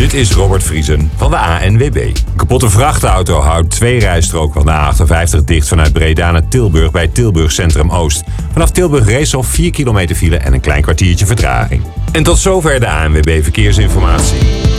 Dit is Robert Vriesen van de ANWB. Een kapotte vrachtauto houdt 2 rijstroken van de A58 dicht vanuit Breda naar Tilburg bij Tilburg Centrum Oost. Vanaf Tilburg Reeshof 4 kilometer file en een klein kwartiertje vertraging. En tot zover de ANWB Verkeersinformatie.